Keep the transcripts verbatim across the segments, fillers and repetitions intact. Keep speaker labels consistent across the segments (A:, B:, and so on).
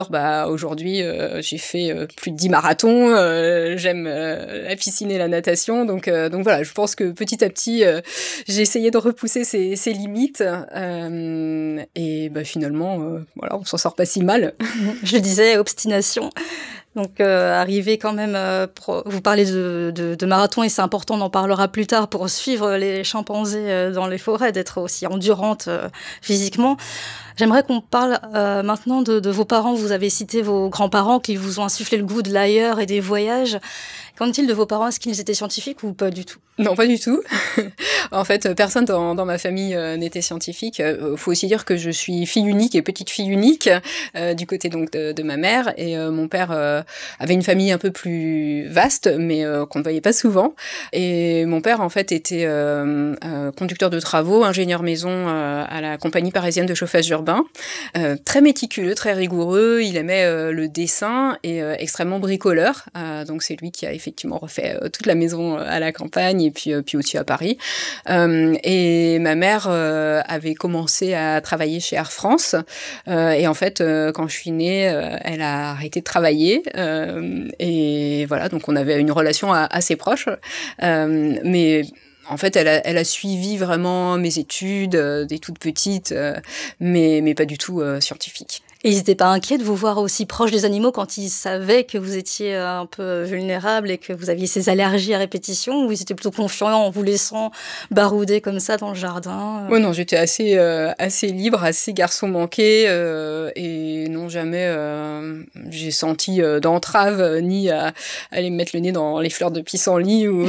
A: Bah, aujourd'hui, heu, j'ai fait, heu, plus de dix marathons, heu, j'aime, heu, la piscine et la natation donc heu, donc voilà, je pense que petit à petit, heu, j'ai essayé de repousser ces ces limites, hem et bah, finalement, heu, voilà, on s'en sort pas si mal.
B: Mmh, je le disais, obstination. Donc heu, arriver quand même, heu, pro vous parlez de de de marathon et c'est important, on en parlera plus tard, pour suivre les chimpanzés, heu, dans les forêts, d'être aussi endurante, heu, physiquement. J'aimerais qu'on parle, heu, maintenant de de vos parents. Vous avez cité vos grands-parents qui vous ont insufflé le goût de l'ailleurs et des voyages. Qu'en est-il de vos parents? Est-ce qu'ils étaient scientifiques ou pas du tout?
A: Non, pas du tout. En fait, personne dans dans ma famille, heu, n'était scientifique. Heu, faut aussi dire que je suis fille unique et petite fille unique, heu, du côté donc de de ma mère et heu, mon père, heu, avait une famille un peu plus vaste, mais heu, qu'on ne voyait pas souvent et mon père, en fait, était, hem, heu, conducteur de travaux, ingénieur maison, heu, à la compagnie parisienne de chauffage urbain. Heu, très méticuleux, très rigoureux, il aimait, heu, le dessin et heu, extrêmement bricoleur. Heu, donc c'est lui qui a effectivement refait, heu, toute la maison, heu, à la campagne et puis, heu, puis aussi à Paris. Hem et ma mère, heu, avait commencé à travailler chez Air France, heu et en fait, heu, quand je suis née, heu, elle a arrêté de travailler, hem et voilà, donc on avait une relation a assez proche. Hem, mais en fait, elle a elle a suivi vraiment mes études, heu, dès toute petite, heu, mais mais pas du tout, heu, scientifique.
B: Et ils étaient pas inquiets de vous voir aussi proche des animaux quand ils savaient que vous étiez, heu, un peu vulnérable et que vous aviez ces allergies à répétition? Ou ils étaient plutôt confiants en vous laissant barouder comme ça dans le jardin, heu?
A: Ouais, non, j'étais assez, heu, assez libre, assez garçon manqué, heu et non, jamais, hem, j'ai senti, heu, d'entrave, heu, ni à aller me mettre le nez dans les fleurs de pissenlit ou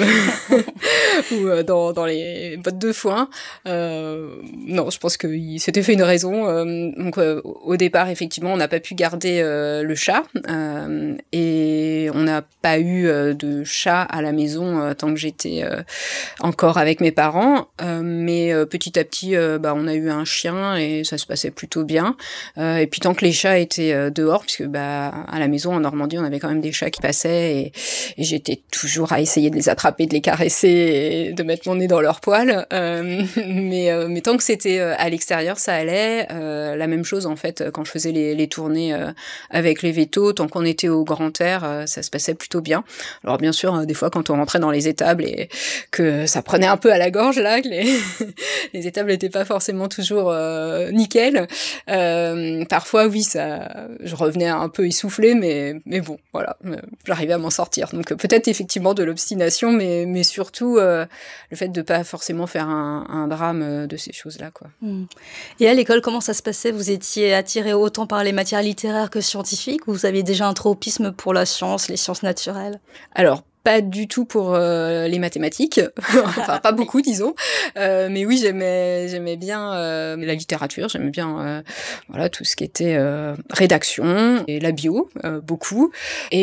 A: ou heu, dans dans les bottes de foin. Heu, non, je pense qu'il s'était fait une raison, hem, donc heu, au départ, effectivement, on n'a pas pu garder, heu, le chat, hem et on n'a pas eu, heu, de chat à la maison, heu, tant que j'étais, heu, encore avec mes parents. Heu, mais heu, petit à petit, heu, bah, on a eu un chien et ça se passait plutôt bien. Heu et puis tant que les chats étaient, heu, dehors puisque, bah, à la maison en Normandie, on avait quand même des chats qui passaient et et j'étais toujours à essayer de les attraper, de les caresser et de mettre mon nez dans leurs poils. Hem, mais heu, mais tant que c'était, heu, à l'extérieur, ça allait. Heu, la même chose, en fait, quand je faisais les les tournées, heu, avec les vétos, tant qu'on était au grand air, heu, ça se passait plutôt bien. Alors bien sûr, hein, des fois, quand on rentrait dans les étables et que ça prenait un peu à la gorge là, que les les étables étaient pas forcément toujours, heu, nickel. Hem, parfois oui, ça je revenais un peu essoufflée, mais mais bon, voilà, heu, j'arrivais à m'en sortir. Donc heu, peut-être effectivement de l'obstination, mais mais surtout, heu, le fait de pas forcément faire un un drame, heu, de ces choses-là, quoi.
B: Mmh. Et à l'école, comment ça se passait? Vous étiez attirés autant par les matières littéraires que scientifiques ou vous aviez déjà un tropisme pour la science, les sciences naturelles?
A: Alors, pas du tout pour, heu, les mathématiques, enfin pas
B: Oui.
A: beaucoup disons, heu, mais oui j'aimais j'aimais bien, heu, la littérature, j'aimais bien, heu, voilà tout ce qui était, heu, rédaction et la bio, heu, beaucoup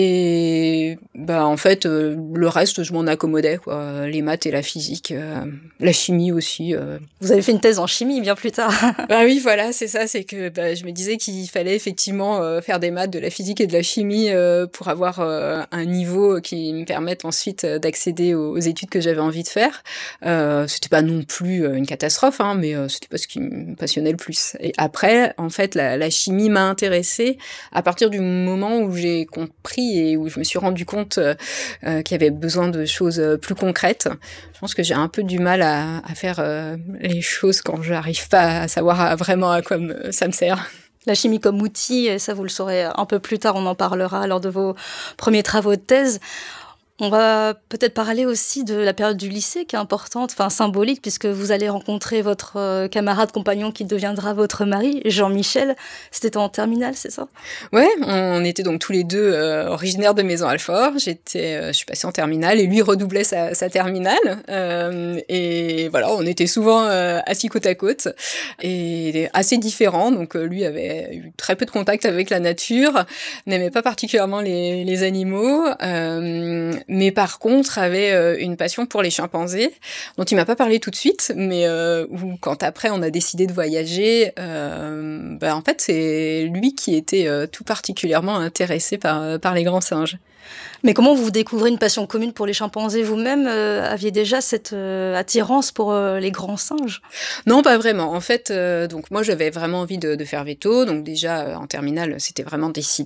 A: et bah, en fait, heu, le reste je m'en accommodais quoi, les maths et la physique, heu, la chimie aussi, heu
B: Vous avez fait une thèse en chimie bien plus tard.
A: Bah oui, voilà, c'est ça, c'est que, bah, je me disais qu'il fallait effectivement, heu, faire des maths, de la physique et de la chimie, heu, pour avoir, heu, un niveau qui me permette ensuite, heu, d'accéder aux aux études que j'avais envie de faire. Heu, c'était pas non plus, heu, une catastrophe, hein, mais heu, c'était pas ce qui me passionnait le plus et après, en fait, la la chimie m'a intéressée à partir du moment où j'ai compris et où je me suis rendu compte, heu heu, qu'il y avait besoin de choses, heu, plus concrètes. Je pense que j'ai un peu du mal à à faire, heu, les choses quand j'arrive pas à savoir à vraiment à quoi me ça me sert.
B: La chimie comme outil, et ça vous le saurez un peu plus tard, on en parlera lors de vos premiers travaux de thèse. On va peut-être parler aussi de la période du lycée qui est importante, enfin symbolique, puisque vous allez rencontrer votre, heu, camarade compagnon qui deviendra votre mari, Jean-Michel. C'était en terminale, c'est ça?
A: Ouais, on était donc tous les deux, heu, originaires de Maisons-Alfort. J'étais, heu, je suis passée en terminale et lui redoublait sa sa terminale, hem et voilà, on était souvent, heu, assis côte à côte et assez différents. Donc heu, lui avait eu très peu de contact avec la nature, n'aimait pas particulièrement les les animaux, hem, mais par contre avait, heu, une passion pour les chimpanzés, dont il m'a pas parlé tout de suite, mais heu, où quand après on a décidé de voyager, hem, bah, en fait c'est lui qui était, heu, tout particulièrement intéressé par, heu, par les grands singes.
B: Mais comment vous découvrez une passion commune pour les chimpanzés? Vous-même, heu, aviez déjà cette, heu, attirance pour, heu, les grands singes?
A: Non, pas vraiment. En fait, heu, donc moi j'avais vraiment envie de de faire véto, donc déjà, heu, en terminale, c'était vraiment décidé.